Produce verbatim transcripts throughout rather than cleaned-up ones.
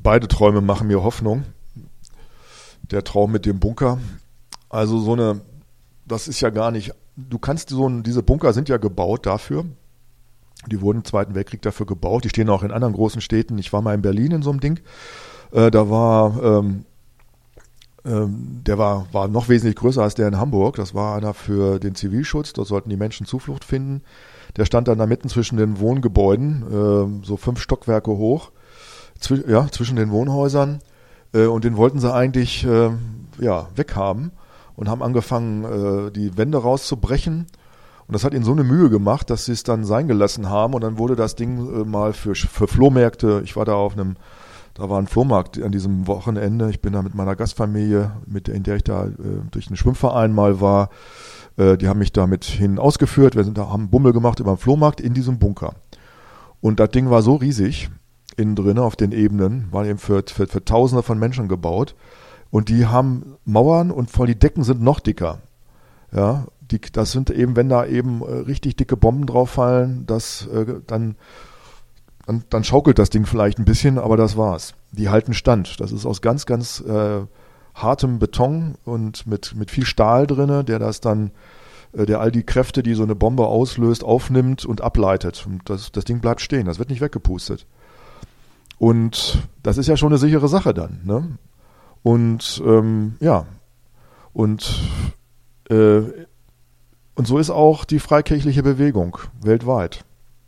beide Träume machen mir Hoffnung. Der Traum mit dem Bunker. Also so eine, das ist ja gar nicht, du kannst so ein, diese Bunker sind ja gebaut dafür. Die wurden im Zweiten Weltkrieg dafür gebaut. Die stehen auch in anderen großen Städten. Ich war mal in Berlin in so einem Ding. Äh, da war, ähm, ähm, der war, war noch wesentlich größer als der in Hamburg. Das war einer für den Zivilschutz. Dort sollten die Menschen Zuflucht finden. Der stand dann da mitten zwischen den Wohngebäuden, äh, so fünf Stockwerke hoch, zwi- ja, zwischen den Wohnhäusern. Äh, und den wollten sie eigentlich äh, ja, weghaben und haben angefangen, äh, die Wände rauszubrechen. Und das hat ihnen so eine Mühe gemacht, dass sie es dann sein gelassen haben. Und dann wurde das Ding äh, mal für, für Flohmärkte, ich war da auf einem, da war ein Flohmarkt an diesem Wochenende. Ich bin da mit meiner Gastfamilie, mit in der ich da äh, durch den Schwimmverein mal war. Äh, die haben mich da mit hin ausgeführt. Wir sind da, haben Bummel gemacht über den Flohmarkt in diesem Bunker. Und das Ding war so riesig, innen drin auf den Ebenen, war eben für, für, für Tausende von Menschen gebaut. Und die haben Mauern und vor die Decken sind noch dicker. Ja, die, das sind eben, wenn da eben äh, richtig dicke Bomben drauf fallen, das, äh, dann, dann, dann schaukelt das Ding vielleicht ein bisschen, aber das war's. Die halten stand. Das ist aus ganz, ganz äh, hartem Beton und mit, mit viel Stahl drinne, der das dann, äh, der all die Kräfte, die so eine Bombe auslöst, aufnimmt und ableitet. Und das, das Ding bleibt stehen, das wird nicht weggepustet. Und das ist ja schon eine sichere Sache dann, ne? Und ähm, ja, und äh, und so ist auch die freikirchliche Bewegung weltweit.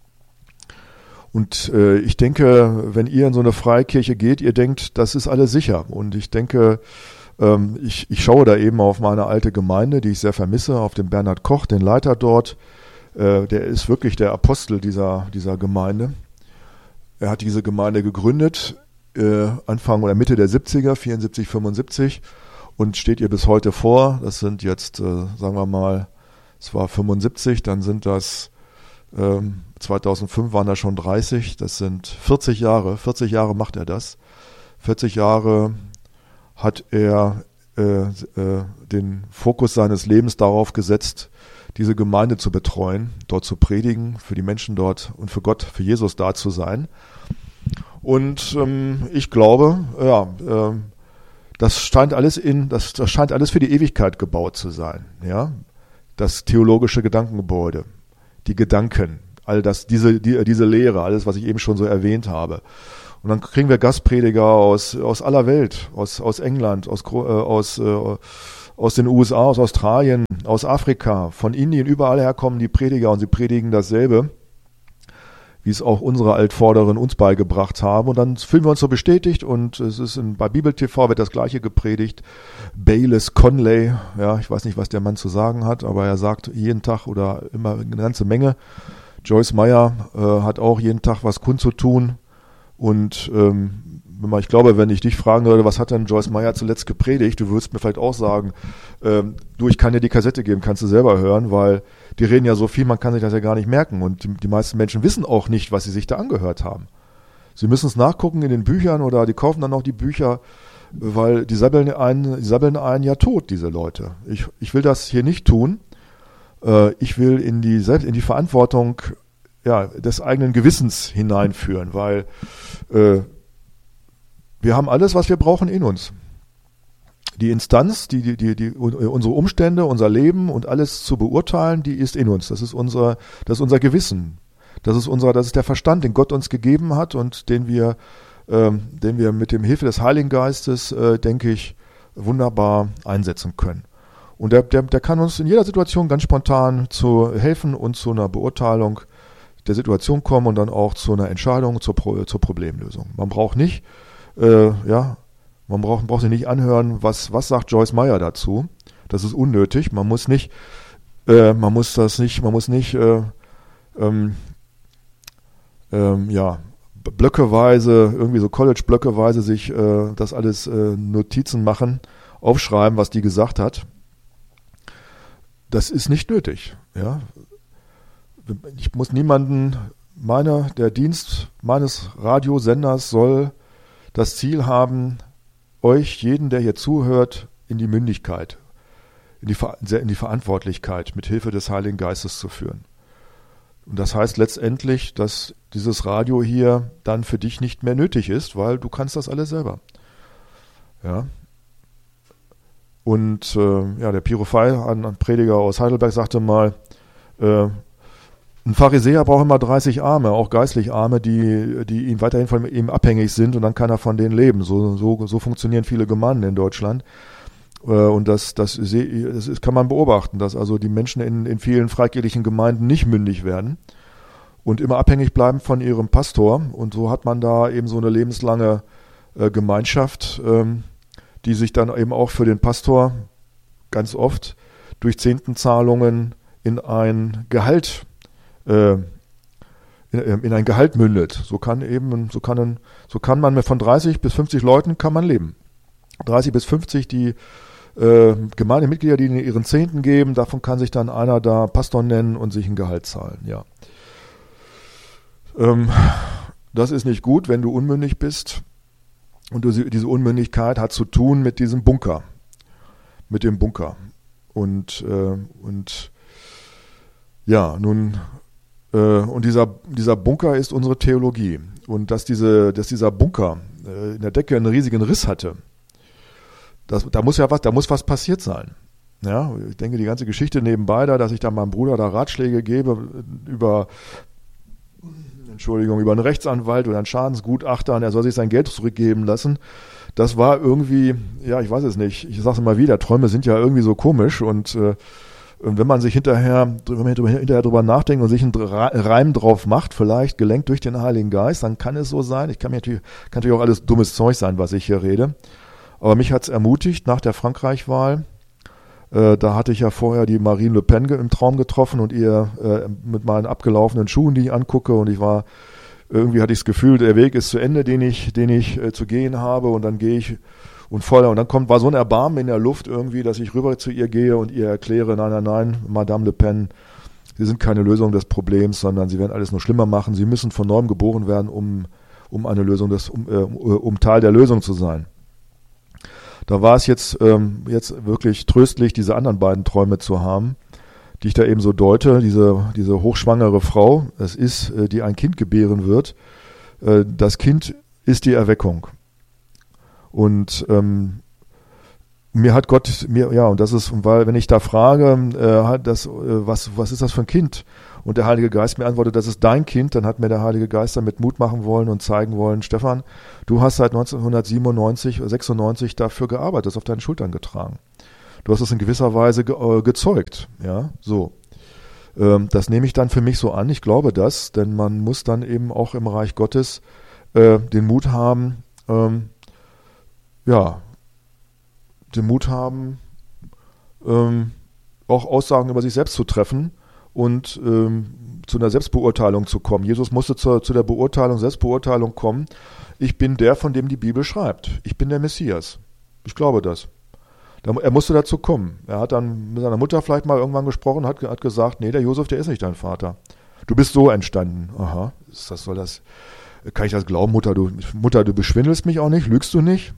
Und äh, ich denke, wenn ihr in so eine Freikirche geht, ihr denkt, das ist alles sicher. Und ich denke, ähm, ich, ich schaue da eben auf meine alte Gemeinde, die ich sehr vermisse, auf den Bernhard Koch, den Leiter dort. Äh, der ist wirklich der Apostel dieser, dieser Gemeinde. Er hat diese Gemeinde gegründet, äh, Anfang oder Mitte der siebziger, vierundsiebzig, fünfundsiebzig, und steht ihr bis heute vor. Das sind jetzt, äh, sagen wir mal, es war fünfundsiebzig, dann sind das, ähm, zweitausendfünf waren das schon dreißig, das sind vierzig Jahre, vierzig Jahre macht er das. vierzig Jahre hat er äh, äh, den Fokus seines Lebens darauf gesetzt, diese Gemeinde zu betreuen, dort zu predigen, für die Menschen dort und für Gott, für Jesus da zu sein. Und ähm, ich glaube, ja, ähm, das scheint alles in, das, das scheint alles für die Ewigkeit gebaut zu sein, ja. Das theologische Gedankengebäude, die Gedanken, all das, diese, die, diese Lehre, alles, was ich eben schon so erwähnt habe. Und dann kriegen wir Gastprediger aus, aus aller Welt, aus, aus England, aus, äh, aus, äh, aus den U S A, aus Australien, aus Afrika, von Indien, überall her kommen die Prediger und sie predigen dasselbe, wie es auch unsere Altvorderen uns beigebracht haben. Und dann fühlen wir uns so bestätigt und es ist in, bei Bibel T V wird das Gleiche gepredigt. Baylis Conley, ja, ich weiß nicht, was der Mann zu sagen hat, aber er sagt jeden Tag oder immer eine ganze Menge. Joyce Meyer äh, hat auch jeden Tag was kundzutun. Und ähm, ich glaube, wenn ich dich fragen würde, was hat denn Joyce Meyer zuletzt gepredigt, du würdest mir vielleicht auch sagen, ähm, du, ich kann dir die Kassette geben, kannst du selber hören, weil die reden ja so viel, man kann sich das ja gar nicht merken. Und die, die meisten Menschen wissen auch nicht, was sie sich da angehört haben. Sie müssen es nachgucken in den Büchern oder die kaufen dann auch die Bücher, weil die sabbeln einen, die sabbeln einen ja tot, diese Leute. Ich, ich will das hier nicht tun. Äh, ich will in die, in die Verantwortung ja, des eigenen Gewissens hineinführen, weil äh, wir haben alles, was wir brauchen, in uns. Die Instanz, die, die, die, die, unsere Umstände, unser Leben und alles zu beurteilen, die ist in uns. Das ist unser, das ist unser Gewissen. Das ist unser, das ist der Verstand, den Gott uns gegeben hat und den wir, ähm, den wir mit dem Hilfe des Heiligen Geistes, äh, denke ich, wunderbar einsetzen können. Und der, der, der kann uns in jeder Situation ganz spontan zu helfen und zu einer Beurteilung der Situation kommen und dann auch zu einer Entscheidung, zur, Pro, zur Problemlösung. Man braucht nicht Äh, ja, man braucht, braucht sich nicht anhören, was, was sagt Joyce Meyer dazu. Das ist unnötig. Man muss nicht, äh, man muss das nicht, man muss nicht, äh, ähm, ähm, ja, blöckeweise, irgendwie so College-blöckeweise sich äh, das alles äh, Notizen machen, aufschreiben, was die gesagt hat. Das ist nicht nötig, ja. Ich muss niemanden, meine, der Dienst meines Radiosenders soll das Ziel haben, euch, jeden, der hier zuhört, in die Mündigkeit, in die, Ver- in die Verantwortlichkeit mit Hilfe des Heiligen Geistes zu führen. Und das heißt letztendlich, dass dieses Radio hier dann für dich nicht mehr nötig ist, weil du kannst das alles selber. Ja. Und äh, ja, der Pirofei, ein, ein Prediger aus Heidelberg, sagte mal, äh, ein Pharisäer braucht immer dreißig Arme, auch geistlich Arme, die, die ihn weiterhin von ihm abhängig sind und dann kann er von denen leben. So, so, so funktionieren viele Gemeinden in Deutschland. Äh, und das, das, das kann man beobachten, dass also die Menschen in, in vielen freikirchlichen Gemeinden nicht mündig werden und immer abhängig bleiben von ihrem Pastor. Und so hat man da eben so eine lebenslange äh, Gemeinschaft, ähm, die sich dann eben auch für den Pastor ganz oft durch Zehntenzahlungen in ein Gehalt äh, in, in ein Gehalt mündet. So kann eben, so kann ein, so kann man von dreißig bis fünfzig Leuten kann man leben. dreißig bis fünfzig die äh, Gemeindemitglieder, die ihren Zehnten geben, davon kann sich dann einer da Pastor nennen und sich ein Gehalt zahlen. Ja. Ähm, das ist nicht gut, wenn du unmündig bist. Und diese Unmündigkeit hat zu tun mit diesem Bunker, mit dem Bunker. Und, äh, und ja, nun, äh, und dieser, dieser Bunker ist unsere Theologie. Und dass, diese, dass dieser Bunker äh, in der Decke einen riesigen Riss hatte, das, da muss ja was, da muss was passiert sein. Ja, ich denke, die ganze Geschichte nebenbei da, dass ich da meinem Bruder da Ratschläge gebe über Entschuldigung, über einen Rechtsanwalt oder einen Schadensgutachter und er soll sich sein Geld zurückgeben lassen. Das war irgendwie, ja, ich weiß es nicht, ich sage es immer wieder, Träume sind ja irgendwie so komisch und, äh, und wenn man sich hinterher, wenn man hinterher drüber nachdenkt und sich einen Reim drauf macht, vielleicht gelenkt durch den Heiligen Geist, dann kann es so sein. Ich kann mir natürlich, kann natürlich auch alles dummes Zeug sein, was ich hier rede. Aber mich hat es ermutigt nach der Frankreich-Wahl. Äh, da hatte ich ja vorher die Marine Le Pen im Traum getroffen und ihr äh, mit meinen abgelaufenen Schuhen, die ich angucke, und ich war, irgendwie hatte ich das Gefühl, der Weg ist zu Ende, den ich, den ich äh, zu gehen habe, und dann gehe ich und voller, und dann kommt, war so ein Erbarmen in der Luft irgendwie, dass ich rüber zu ihr gehe und ihr erkläre, nein, nein, nein, Madame Le Pen, Sie sind keine Lösung des Problems, sondern Sie werden alles nur schlimmer machen. Sie müssen von neuem geboren werden, um, um eine Lösung des, um, äh, um Teil der Lösung zu sein. Da war es jetzt, ähm, jetzt wirklich tröstlich, diese anderen beiden Träume zu haben, die ich da eben so deute. Diese, diese hochschwangere Frau, es ist, äh, die ein Kind gebären wird. Äh, das Kind ist die Erweckung. Und ähm, mir hat Gott, mir, ja, und das ist, weil, wenn ich da frage, äh, das, äh, was, was ist das für ein Kind? Und der Heilige Geist mir antwortet, das ist dein Kind, dann hat mir der Heilige Geist damit Mut machen wollen und zeigen wollen, Stefan, du hast seit neunzehnhundertsiebenundneunzig, sechsundneunzig dafür gearbeitet, das auf deinen Schultern getragen. Du hast es in gewisser Weise ge, äh, gezeugt, ja, so. Ähm, das nehme ich dann für mich so an, ich glaube das, denn man muss dann eben auch im Reich Gottes äh, den Mut haben, ähm, ja, den Mut haben, ähm, auch Aussagen über sich selbst zu treffen und ähm, zu einer Selbstbeurteilung zu kommen. Jesus musste zur, zu der Beurteilung, Selbstbeurteilung kommen. Ich bin der, von dem die Bibel schreibt. Ich bin der Messias. Ich glaube das. Er musste dazu kommen. Er hat dann mit seiner Mutter vielleicht mal irgendwann gesprochen, hat, hat gesagt, nee, der Josef, der ist nicht dein Vater. Du bist so entstanden. Aha, ist das, soll das, kann ich das glauben, Mutter, du, Mutter, du beschwindelst mich auch nicht, lügst du nicht?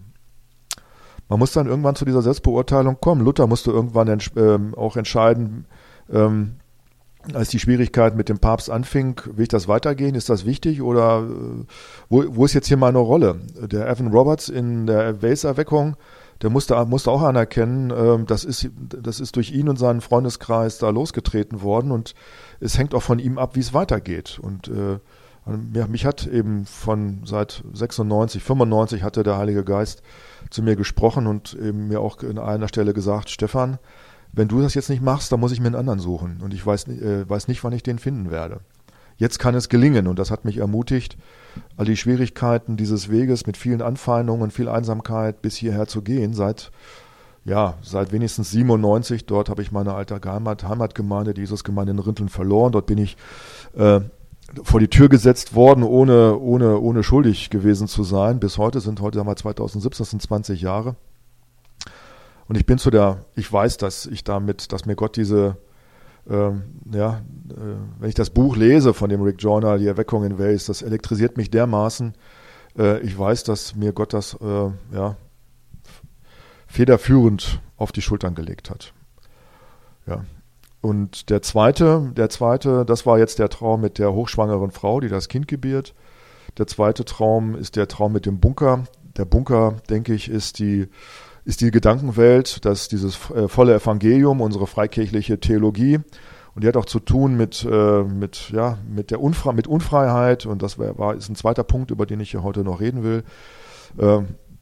Man muss dann irgendwann zu dieser Selbstbeurteilung kommen. Luther musste irgendwann ents- ähm, auch entscheiden, ähm, als die Schwierigkeit mit dem Papst anfing, will ich das weitergehen, ist das wichtig oder äh, wo, wo ist jetzt hier meine Rolle? Der Evan Roberts in der Wales-Erweckung, der musste, musste auch anerkennen, äh, das ist, das ist durch ihn und seinen Freundeskreis da losgetreten worden und es hängt auch von ihm ab, wie es weitergeht. Und äh, ja, mich hat eben von seit sechsundneunzig, fünfundneunzig hatte der Heilige Geist zu mir gesprochen und eben mir auch an einer Stelle gesagt, Stefan, wenn du das jetzt nicht machst, dann muss ich mir einen anderen suchen und ich weiß, äh, weiß nicht, wann ich den finden werde. Jetzt kann es gelingen und das hat mich ermutigt, all die Schwierigkeiten dieses Weges mit vielen Anfeindungen, viel Einsamkeit bis hierher zu gehen, seit, ja, seit wenigstens siebenundneunzig, dort habe ich meine alte Heimat, Heimatgemeinde, die Jesusgemeinde in Rinteln verloren, dort bin ich äh, vor die Tür gesetzt worden, ohne, ohne, ohne schuldig gewesen zu sein. Bis heute sind, heute haben wir zweitausendsiebzehn, das sind zwanzig Jahre. Und ich bin zu der, ich weiß, dass ich damit, dass mir Gott diese, ähm, ja, äh, wenn ich das Buch lese von dem Rick Joyner, die Erweckung in Wales, das elektrisiert mich dermaßen. Äh, ich weiß, dass mir Gott das, äh, ja, federführend auf die Schultern gelegt hat. Ja. und der zweite, der zweite, das war jetzt der Traum mit der hochschwangeren Frau, die das Kind gebiert. Der zweite Traum ist der Traum mit dem Bunker. Der Bunker, denke ich, ist die, ist die Gedankenwelt, dass dieses äh, volle Evangelium, unsere freikirchliche Theologie, und die hat auch zu tun mit, äh, mit, ja, mit der Unfre- mit Unfreiheit, und das war, war, ist ein zweiter Punkt, über den ich hier heute noch reden will. Äh,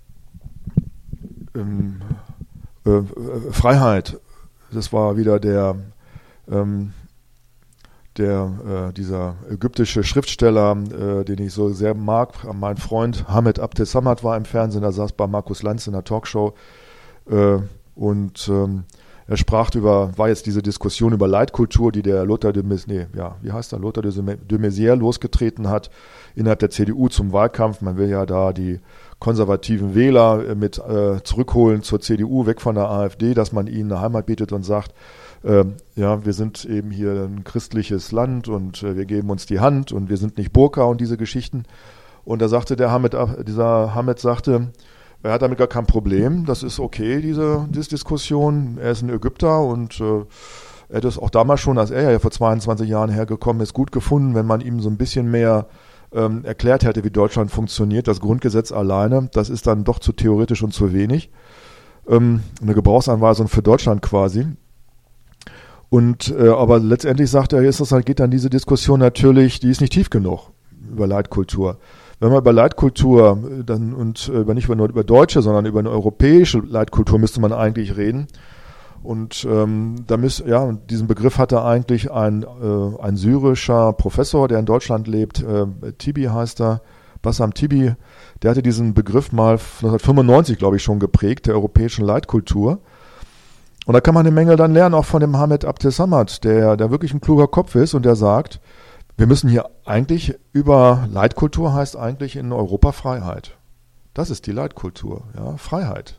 ähm, äh, Freiheit, das war wieder der, ähm, der äh, dieser ägyptische Schriftsteller, äh, den ich so sehr mag, mein Freund Hamed Abdel Samad war im Fernsehen, er saß bei Markus Lanz in der Talkshow äh, und ähm, er sprach über, war jetzt diese Diskussion über Leitkultur, die der Lothar de Maizière, nee, ja, wie heißt der, Lothar de Maizière losgetreten hat innerhalb der C D U zum Wahlkampf. Man will ja da die konservativen Wähler mit äh, zurückholen zur C D U, weg von der AfD, dass man ihnen eine Heimat bietet und sagt, äh, ja, wir sind eben hier ein christliches Land und äh, wir geben uns die Hand und wir sind nicht Burka und diese Geschichten. Und da sagte der Hamed, dieser Hamed sagte, er hat damit gar kein Problem, das ist okay, diese, diese Diskussion. Er ist ein Ägypter und äh, er hat es auch damals schon, als er ja vor zweiundzwanzig Jahren hergekommen ist, gut gefunden, wenn man ihm so ein bisschen mehr ähm, erklärt hätte, wie Deutschland funktioniert. Das Grundgesetz alleine, das ist dann doch zu theoretisch und zu wenig. Ähm, eine Gebrauchsanweisung für Deutschland quasi. Und äh, aber letztendlich sagt er, ist das halt, geht dann diese Diskussion natürlich, die ist nicht tief genug über Leitkultur. Wenn man über Leitkultur dann und über nicht nur über deutsche, sondern über eine europäische Leitkultur müsste man eigentlich reden. Und ähm, da müsst, ja, diesen Begriff hatte eigentlich ein, äh, ein syrischer Professor, der in Deutschland lebt, äh, Tibi heißt er, Bassam Tibi, der hatte diesen Begriff mal neunzehnhundertfünfundneunzig, glaube ich, schon geprägt, der europäischen Leitkultur. Und da kann man eine Menge dann lernen, auch von dem Hamed Abdel Samad, der, der wirklich ein kluger Kopf ist und der sagt, wir müssen hier eigentlich über Leitkultur heißt eigentlich in Europa Freiheit. Das ist die Leitkultur, ja, Freiheit.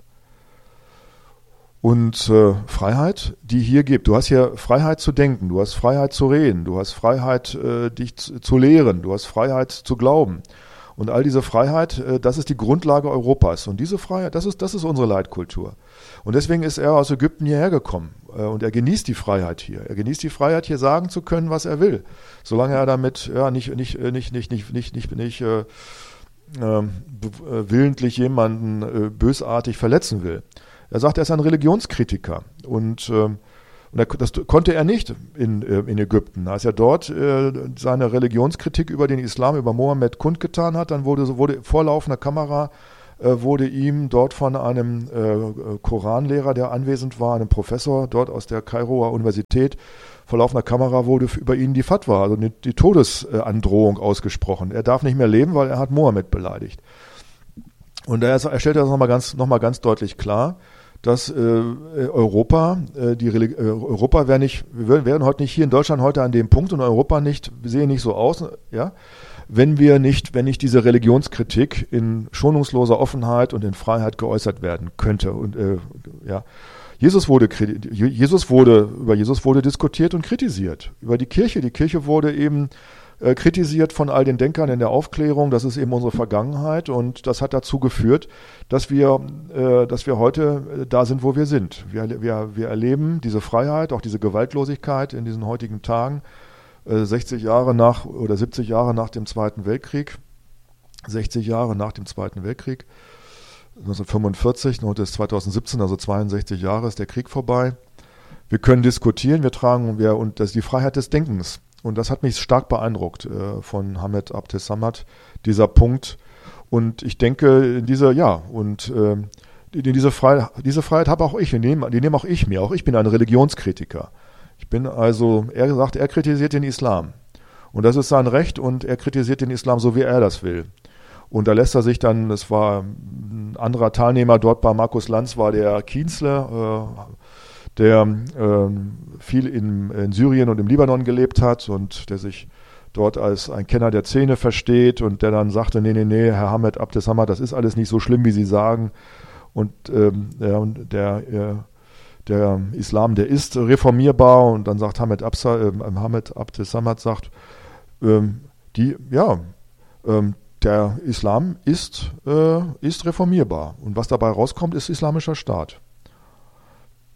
Und äh, Freiheit, die hier gibt. Du hast hier Freiheit zu denken, du hast Freiheit zu reden, du hast Freiheit, äh, dich zu, zu lehren, du hast Freiheit zu glauben. Und all diese Freiheit, äh, das ist die Grundlage Europas. Und diese Freiheit, das ist, das ist unsere Leitkultur. Und deswegen ist er aus Ägypten hierher gekommen. Äh, und er genießt die Freiheit hier. Er genießt die Freiheit, hier sagen zu können, was er will. Solange er damit ja, nicht, nicht, nicht, nicht, nicht, nicht, nicht, nicht äh, äh, willentlich jemanden äh, bösartig verletzen will. Er sagt, er ist ein Religionskritiker. Und äh, Und das konnte er nicht in, in Ägypten. Als er dort äh, seine Religionskritik über den Islam, über Mohammed kundgetan hat, dann wurde, wurde vor laufender Kamera äh, wurde ihm dort von einem äh, Koranlehrer, der anwesend war, einem Professor dort aus der Kairoer Universität, vor laufender Kamera wurde über ihn die Fatwa, also die, die Todesandrohung ausgesprochen. Er darf nicht mehr leben, weil er hat Mohammed beleidigt. Und er, er stellte das nochmal ganz, noch mal ganz deutlich klar, dass äh, Europa, äh, die Religi- äh, Europa wäre nicht, wir wären heute nicht hier in Deutschland heute an dem Punkt und Europa nicht, wir sehen nicht so aus, ja, wenn wir nicht, wenn nicht diese Religionskritik in schonungsloser Offenheit und in Freiheit geäußert werden könnte. Und äh, ja, Jesus wurde, Jesus wurde, über Jesus wurde diskutiert und kritisiert. Über die Kirche. Die Kirche wurde eben äh, kritisiert von all den Denkern in der Aufklärung. Das ist eben unsere Vergangenheit und das hat dazu geführt, dass wir, äh, dass wir heute äh, da sind, wo wir sind. Wir, wir, wir erleben diese Freiheit, auch diese Gewaltlosigkeit in diesen heutigen Tagen, äh, sechzig Jahre nach oder siebzig Jahre nach dem Zweiten Weltkrieg, sechzig Jahre nach dem Zweiten Weltkrieg, neunzehnhundertfünfundvierzig, heute ist zweitausendsiebzehn, also zweiundsechzig Jahre ist der Krieg vorbei. Wir können diskutieren, wir tragen, wir, und das ist die Freiheit des Denkens. Und das hat mich stark beeindruckt äh, von Hamed Abdel Samad, dieser Punkt. Und ich denke, in dieser, ja, und äh, in diese, Freiheit, diese Freiheit habe auch ich, die nehme, die nehme auch ich mir. Auch ich bin ein Religionskritiker. Ich bin also, er sagt, er kritisiert den Islam. Und das ist sein Recht und er kritisiert den Islam so, wie er das will. Und da lässt er sich dann, es war ein anderer Teilnehmer dort bei Markus Lanz, war der Kienzle, äh, der äh, viel in, in Syrien und im Libanon gelebt hat und der sich dort als ein Kenner der Szene versteht und der dann sagte, nee, nee, nee, Herr Hamed Abdel Samad, das ist alles nicht so schlimm, wie Sie sagen. Und ähm, der, der, äh, der Islam, der ist reformierbar. Und dann sagt Hamed, Absa, äh, Hamed Abdel Samad, sagt, ähm, die, ja, ähm, der Islam ist, äh, ist reformierbar. Und was dabei rauskommt, ist islamischer Staat.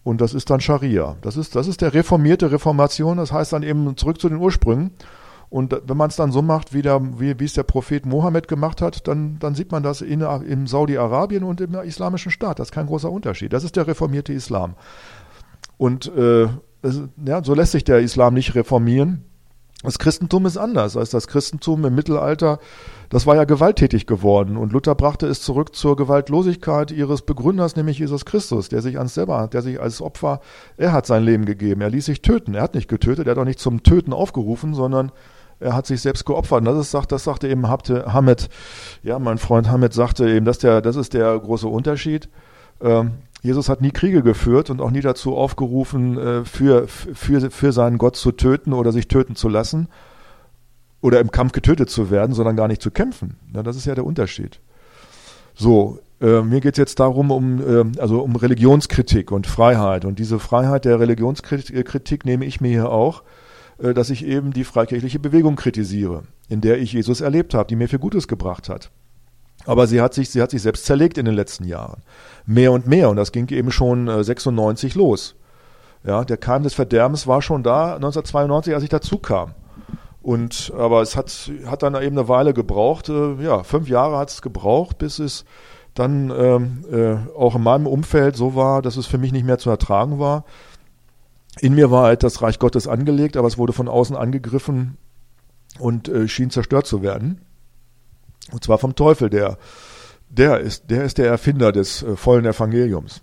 Und das ist dann Scharia. Das ist, das ist der reformierte Reformation, das heißt dann eben zurück zu den Ursprüngen. Und wenn man es dann so macht, wie, der, wie, wie es der Prophet Mohammed gemacht hat, dann, dann sieht man das in, in Saudi-Arabien und im islamischen Staat. Das ist kein großer Unterschied. Das ist der reformierte Islam. Und äh, es, ja, so lässt sich der Islam nicht reformieren. Das Christentum ist anders. Also das Christentum im Mittelalter, das war ja gewalttätig geworden. Und Luther brachte es zurück zur Gewaltlosigkeit ihres Begründers, nämlich Jesus Christus, der sich ans selber, der sich als Opfer, er hat sein Leben gegeben. Er ließ sich töten. Er hat nicht getötet. Er hat auch nicht zum Töten aufgerufen, sondern er hat sich selbst geopfert. Und das ist, das sagte eben Hamed, ja, mein Freund Hamed sagte eben, dass der, das ist der große Unterschied. Ähm, Jesus hat nie Kriege geführt und auch nie dazu aufgerufen, äh, für, für, für seinen Gott zu töten oder sich töten zu lassen oder im Kampf getötet zu werden, sondern gar nicht zu kämpfen. Ja, das ist ja der Unterschied. So, äh, mir geht es jetzt darum, um, äh, also um Religionskritik und Freiheit. Und diese Freiheit der Religionskritik nehme ich mir hier auch, dass ich eben die freikirchliche Bewegung kritisiere, in der ich Jesus erlebt habe, die mir viel Gutes gebracht hat. Aber sie hat sich, sie hat sich selbst zerlegt in den letzten Jahren. Mehr und mehr. Und das ging eben schon sechsundneunzig los. Ja, der Keim des Verderbens war schon da neunzehnhundertzweiundneunzig, als ich dazu kam. Und, aber es hat, hat dann eben eine Weile gebraucht. Ja, fünf Jahre hat es gebraucht, bis es dann ähm, äh, auch in meinem Umfeld so war, dass es für mich nicht mehr zu ertragen war. In mir war halt das Reich Gottes angelegt, aber es wurde von außen angegriffen und äh, schien zerstört zu werden. Und zwar vom Teufel, der, der ist, der ist der Erfinder des äh, vollen Evangeliums.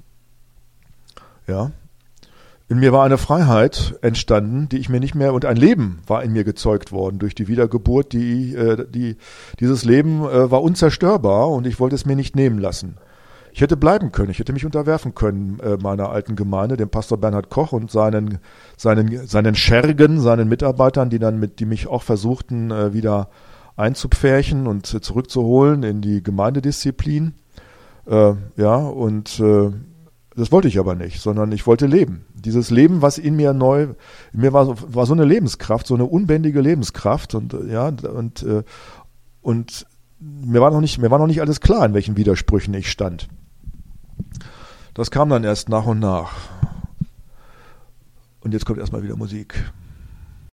Ja. In mir war eine Freiheit entstanden, die ich mir nicht mehr, und ein Leben war in mir gezeugt worden durch die Wiedergeburt, die, äh, die, dieses Leben äh, war unzerstörbar und ich wollte es mir nicht nehmen lassen. Ich hätte bleiben können, ich hätte mich unterwerfen können äh, meiner alten Gemeinde, dem Pastor Bernhard Koch und seinen, seinen, seinen Schergen, seinen Mitarbeitern, die dann mit, die mich auch versuchten, äh, wieder einzupferchen und äh, zurückzuholen in die Gemeindedisziplin. Äh, ja, und äh, das wollte ich aber nicht, sondern ich wollte leben. Dieses Leben, was in mir neu, in mir war, war so eine Lebenskraft, so eine unbändige Lebenskraft und äh, ja, und, äh, und mir war noch nicht, mir war noch nicht alles klar, in welchen Widersprüchen ich stand. Das kam dann erst nach und nach. Und jetzt kommt erstmal wieder Musik.